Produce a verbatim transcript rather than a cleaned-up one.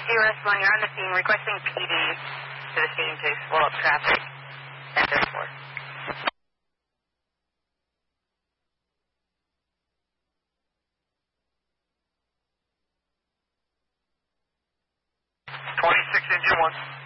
fifty West one, you're on the scene, requesting P D to the scene to slow up traffic. ten thirty-four. twenty-six engine one.